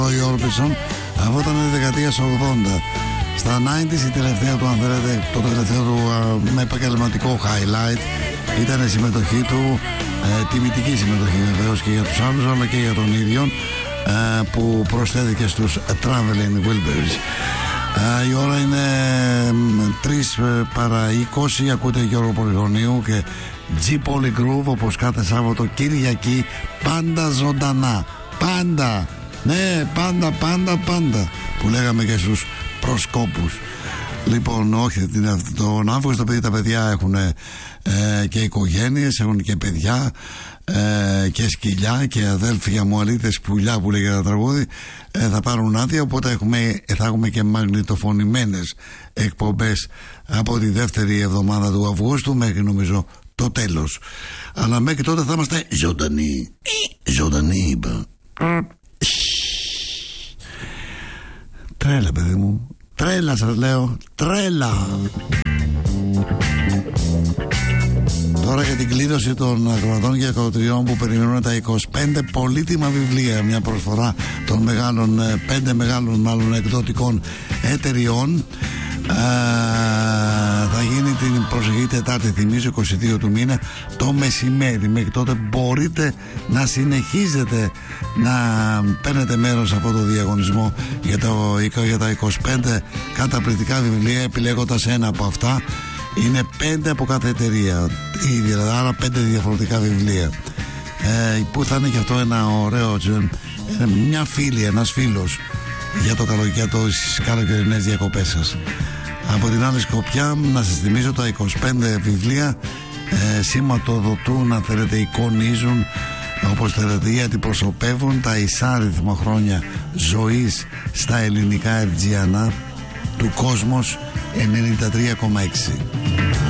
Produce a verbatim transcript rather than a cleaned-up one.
Ο Όrbison, αυτό ήταν η δεκαετία ογδόντα. Στα ενενήντα η τελευταία του, αν θέλετε, το τελευταίο του α, με επαγγελματικό highlight ήταν η συμμετοχή του, ε, τιμητική συμμετοχή βεβαίως και για τους άλλους αλλά και για τον ίδιο, ε, που προσθέθηκε στους Traveling Wilburys. Ε, η ώρα είναι τρεις παρά είκοσι. Ακούτε Γιώργο Πολυγωνίου και G Polygroove, όπως κάθε Σάββατο Κυριακή, πάντα ζωντανά. Πάντα, ναι, πάντα, πάντα, πάντα, που λέγαμε και στους προσκόπους. Λοιπόν, όχι, τον Αύγουστο, επειδή τα παιδιά έχουν ε, και οικογένειες, έχουν και παιδιά ε, και σκυλιά και αδέλφια μου αλήτες πουλιά που λέγεται τα τραγούδι, ε, θα πάρουν άδεια, οπότε έχουμε, θα έχουμε και μαγνητοφωνημένες εκπομπές από τη δεύτερη εβδομάδα του Αυγούστου μέχρι νομίζω το τέλος. Αλλά μέχρι τότε θα είμαστε ζωντανοί. Ζωντανοί είπα. Τρέλα, παιδί μου. Τρέλα σας λέω. Τρέλα. Τώρα για την κλήρωση των ακροατών και ακροατριών που περιμένουν τα είκοσι πέντε πολύτιμα βιβλία, μια προσφορά των μεγάλων, πέντε μεγάλων μάλλον εκδοτικών εταιριών. Α, θα γίνει την προσεχή Τετάρτη, θυμίζω, είκοσι δύο του μήνα το μεσημέρι. Μέχρι τότε μπορείτε να συνεχίζετε να παίρνετε μέρος σε αυτό το διαγωνισμό για, το, για τα είκοσι πέντε καταπληκτικά βιβλία, επιλέγοντας ένα από αυτά. Είναι πέντε από κάθε εταιρεία, δηλαδή, άρα πέντε διαφορετικά βιβλία, ε, που θα είναι και αυτό ένα ωραίο, ε, μια φίλη, ένας φίλος για το καλοκαίρι, τις καλοκαιρινές διακοπές σας. Από την άλλη σκοπιά να σας θυμίζω τα είκοσι πέντε βιβλία ε, σηματοδοτούν, αν θέλετε, εικονίζουν, όπως θέλετε, ή αντιπροσωπεύουν τα εισάριθμα χρόνια ζωής στα ελληνικά ερτζιανά του Κόσμος ενενήντα τρία κόμμα έξι.